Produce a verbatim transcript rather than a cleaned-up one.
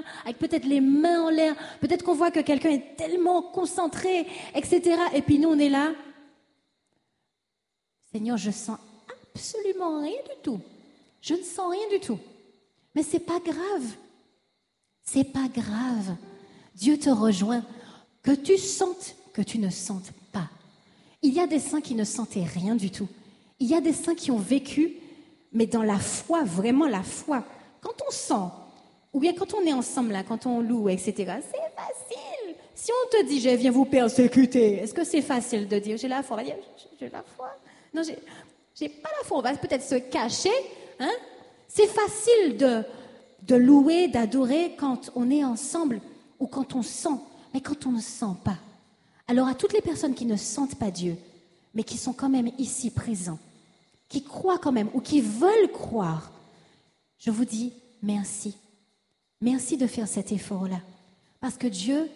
avec peut-être les mains en l'air, peut-être qu'on voit que quelqu'un est tellement concentré, et cetera. Et puis nous, on est là. Seigneur, je sens absolument rien du tout. Je ne sens rien du tout. Mais c'est pas grave. C'est pas grave. Dieu te rejoint. Que tu sentes, que tu ne sentes pas. Il y a des saints qui ne sentaient rien du tout. Il y a des saints qui ont vécu, mais dans la foi, vraiment la foi. Quand on sent, ou bien quand on est ensemble là, quand on loue, et cetera, c'est facile. Si on te dit, je viens vous persécuter, est-ce que c'est facile de dire, j'ai la foi? On va dire, j'ai la foi. Non, j'ai, j'ai pas la foi. On va peut-être se cacher. Hein? C'est facile de, de louer, d'adorer quand on est ensemble ou quand on sent. Mais quand on ne sent pas. Alors à toutes les personnes qui ne sentent pas Dieu, mais qui sont quand même ici présents, qui croient quand même ou qui veulent croire, je vous dis merci. Merci de faire cet effort-là. Parce que Dieu